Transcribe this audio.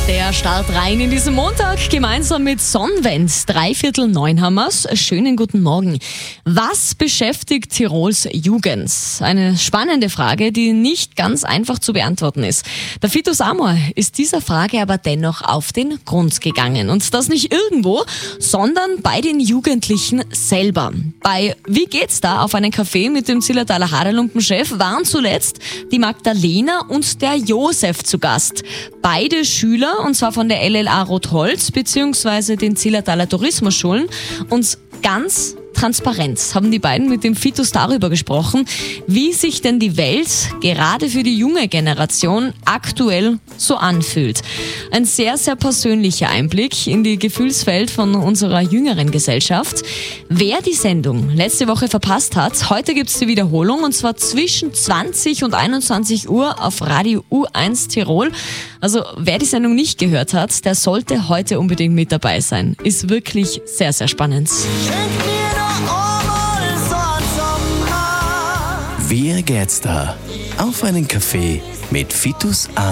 Der Start rein in diesen Montag gemeinsam mit Sonnenwend. 8:45 haben wir's. Schönen guten Morgen. Was beschäftigt Tirols Jugend? Eine spannende Frage, die nicht ganz einfach zu beantworten ist. Der Fitus Amor ist dieser Frage aber dennoch auf den Grund gegangen. Und das nicht irgendwo, sondern bei den Jugendlichen selber. Bei Wie geht's da auf einen Café mit dem Zillertaler Haarlumpenchef waren zuletzt die Magdalena und der Josef zu Gast. Beide Schüler, und zwar von der LLA Rotholz bzw. den Zillertaler Tourismusschulen, und ganz transparent haben die beiden mit dem Fitus darüber gesprochen, wie sich denn die Welt gerade für die junge Generation aktuell so anfühlt. Ein sehr, sehr persönlicher Einblick in die Gefühlswelt von unserer jüngeren Gesellschaft. Wer die Sendung letzte Woche verpasst hat, heute gibt's die Wiederholung, und zwar zwischen 20 und 21 Uhr auf Radio U1 Tirol. Also wer die Sendung nicht gehört hat, der sollte heute unbedingt mit dabei sein. Ist wirklich sehr, sehr spannend. Wie geht's da? Auf einen Kaffee mit Fitus Amor.